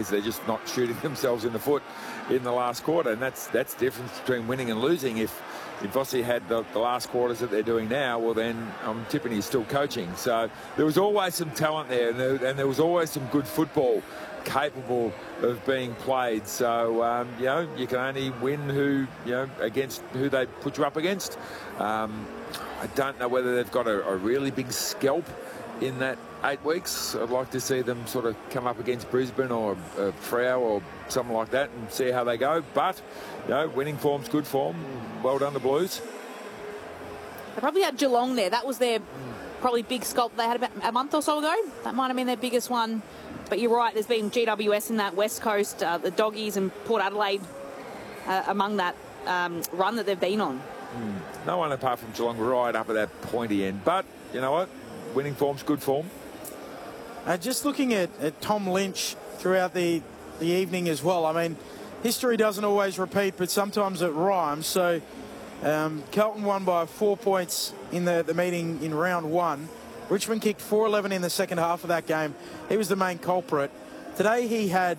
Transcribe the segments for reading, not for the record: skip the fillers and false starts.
is they're just not shooting themselves in the foot in the last quarter, and that's the difference between winning and losing. If Vossi had the last quarters that they're doing now, well, then I'm tipping he's still coaching. So there was always some talent there, and there was always some good football capable of being played. So, you know, you can only win against who they put you up against. I don't know whether they've got a really big scalp in that 8 weeks. I'd like to see them sort of come up against Brisbane or Freo or something like that and see how they go. But, you know, winning form's good form. Well done, the Blues. They probably had Geelong there. That was their probably big scalp they had about a month or so ago. That might have been their biggest one. But you're right, there's been GWS in that West Coast, the Doggies and Port Adelaide among that run that they've been on. No one apart from Geelong right up at that pointy end. But, you know what? Winning form's good form. Just looking at Tom Lynch throughout the evening as well. I mean, history doesn't always repeat, but sometimes it rhymes. So Carlton won by 4 points in the meeting in round 1. Richmond kicked 4-11 in the second half of that game. He was the main culprit. Today he had...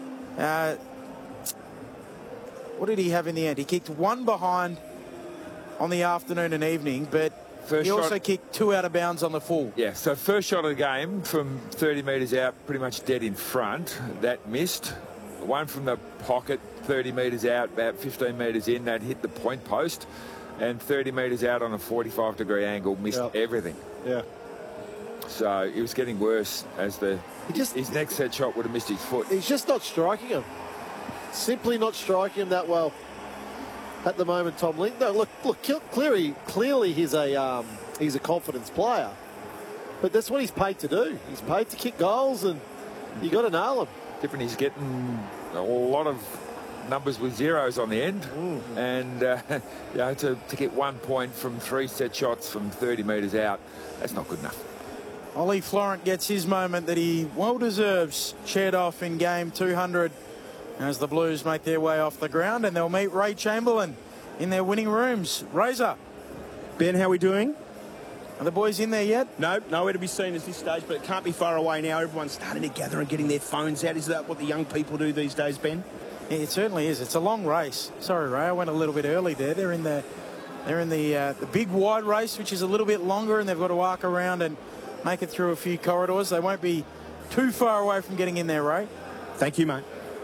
what did he have in the end? He kicked 1 behind on the afternoon and evening, but he also kicked 2 out of bounds on the full. Yeah, so first shot of the game from 30 metres out, pretty much dead in front. That missed. One from the pocket, 30 metres out, about 15 metres in, that hit the point post. And 30 metres out on a 45-degree angle, missed everything. Yeah. So it was getting worse as his next set shot would have missed his foot. He's just not striking him. Simply not striking him that well at the moment, Tom Lynch. No, look, clearly he's a confidence player. But that's what he's paid to do. He's paid to kick goals, and you got to nail him. Different, he's getting a lot of numbers with zeros on the end, and you know, to get 1 point from 3 set shots from 30 metres out, that's not good enough. Ollie Florent gets his moment that he well deserves, shared off in game 200 as the Blues make their way off the ground, and they'll meet Ray Chamberlain in their winning rooms. Razor. Ben, how are we doing? Are the boys in there yet? No, nowhere to be seen at this stage, but it can't be far away now. Everyone's starting to gather and getting their phones out. Is that what the young people do these days, Ben? Yeah, it certainly is. It's a long race. Sorry, Ray, I went a little bit early there. They're in the big wide race, which is a little bit longer, and they've got to arc around and make it through a few corridors. They won't be too far away from getting in there, Ray. Thank you, mate.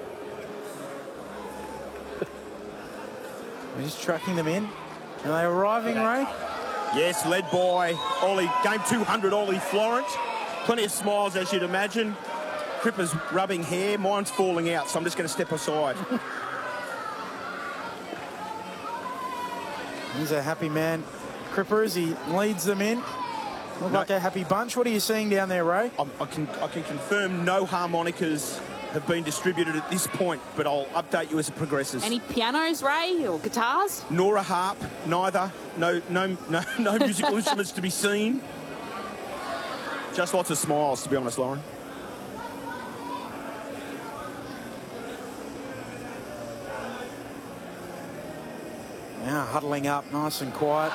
We're just tracking them in. Are they arriving, Ray? Yes, led by Ollie. Game 200, Ollie Florent. Plenty of smiles, as you'd imagine. Cripper's rubbing hair. Mine's falling out, so I'm just going to step aside. He's a happy man, Cripper, as he leads them in. Look like a happy bunch. What are you seeing down there, Ray? I can confirm no harmonicas have been distributed at this point, but I'll update you as it progresses. Any pianos, Ray, or guitars? Nor a harp, neither. No musical instruments to be seen. Just lots of smiles, to be honest, Lauren. Now huddling up, nice and quiet.